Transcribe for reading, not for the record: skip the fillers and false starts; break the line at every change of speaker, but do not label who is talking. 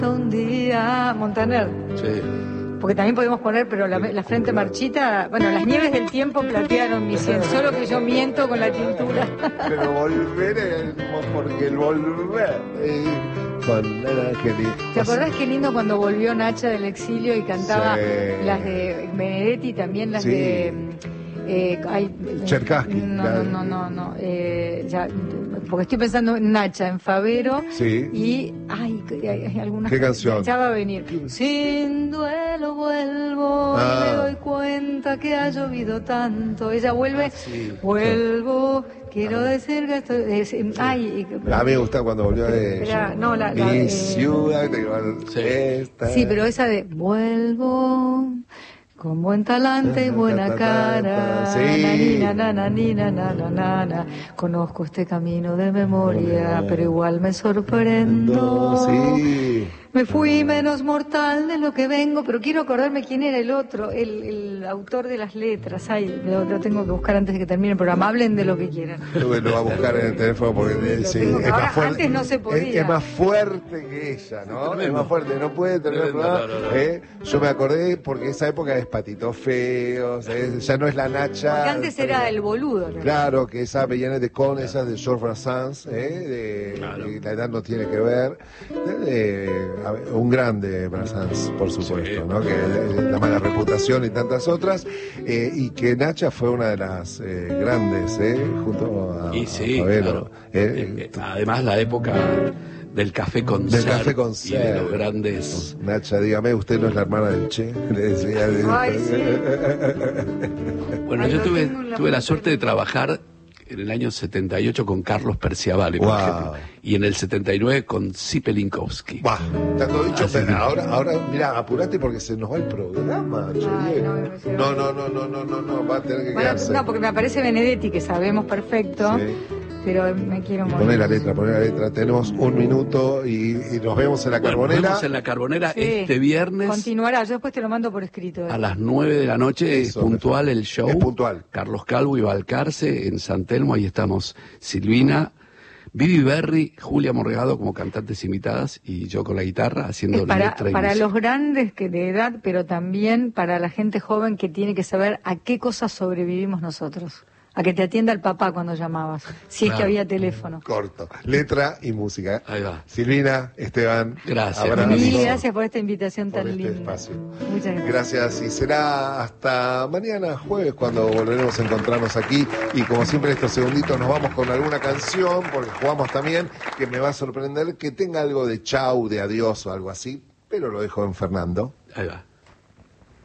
un día, Montaner.
Sí.
Porque también podemos poner, pero la frente marchita, bueno, las nieves del tiempo platearon mi sien, solo que yo miento con la tintura.
Pero volver, porque el volver con
¿Te acordás qué lindo cuando volvió Nacha del exilio y cantaba
Sí.
las de Benedetti y también las
Sí.
de...
Cherkassky.
No. Ya, porque estoy pensando en Nacha, en Favero.
Sí.
Y hay algunas.
¿Qué canción?
Ya va a venir. Sin duelo vuelvo y me doy cuenta que ha llovido tanto. Ella vuelve.
Sí.
Vuelvo. Quiero decir que estoy.
A mí me gusta cuando volvió de mi ciudad.
Sí, pero esa de vuelvo. Con buen talante y buena cara,
sí.
nanina. Conozco este camino de memoria, pero igual me sorprendo.
Sí.
Me fui menos mortal de lo que vengo, pero quiero acordarme quién era el otro, el autor de las letras. Ay, lo tengo que buscar antes de que termine el programa. Hablen de lo que quieran.
Lo va a buscar en el teléfono porque sí, es
ahora,
más fuerte.
Antes no se podía.
Es más fuerte que ella, ¿no?
Tremendo.
Es más fuerte, no puede tener problema. Yo me acordé porque esa época es Patitos Feos, ya no es la Nacha.
Porque antes era el boludo, ¿no?
Claro, que esa Avellana de Con, esa de George Brassens, la edad no tiene que ver. Un grande Brassens, por supuesto,
Sí.
¿no? Que la mala reputación y tantas otras, y que Nacha fue una de las grandes, junto a
claro.
Favero.
Además la época del café con
Del café con
y de los grandes.
Nacha, dígame, usted no es la hermana del Che, le decía.
Ay, sí.
Bueno,
Ay,
yo
lo
tuve
tengo en la
la
mente.
suerte de trabajar en el año 78 con Carlos Perciavale, por
Wow.
ejemplo, y en el 79 con Zipelinkowski.
Bah, está todo dicho,
Así
pero
que-
ahora, mira, apurate porque se nos va el programa, Che.
Ay, no, me parece-
No, va a tener que
Bueno,
quedarse.
no, porque me aparece Benedetti, que sabemos perfecto,
Sí.
pero me quiero morir.
Poné la letra. Tenemos un minuto y nos vemos en la
Bueno, nos
Carbonera.
vemos en la Carbonera
Sí.
este viernes
Continuará, yo después te lo mando por escrito.
a las 9 de la noche.
Eso,
Es puntual
perfecto.
el show.
Es puntual.
Carlos Calvo y Balcarce en San Telmo. Ahí estamos Silvina, Vivi Berry, Julia Morgado como cantantes invitadas y yo con la guitarra haciendo
Es para
letra y música.
los grandes que de edad, pero también para la gente joven que tiene que saber a qué cosas sobrevivimos nosotros. A que te atienda el papá cuando llamabas, si es que
Claro.
había teléfono.
Corto. Letra y música.
Ahí va.
Silvina, Esteban.
Gracias.
abrazo
Mil gracias por esta invitación
por
tan
este
linda.
espacio.
Muchas gracias.
Gracias y será hasta mañana jueves cuando volveremos a encontrarnos aquí y como siempre estos segunditos nos vamos con alguna canción porque jugamos también que me va a sorprender que tenga algo de chau, de adiós o algo así, pero lo dejo en Fernando.
Ahí va.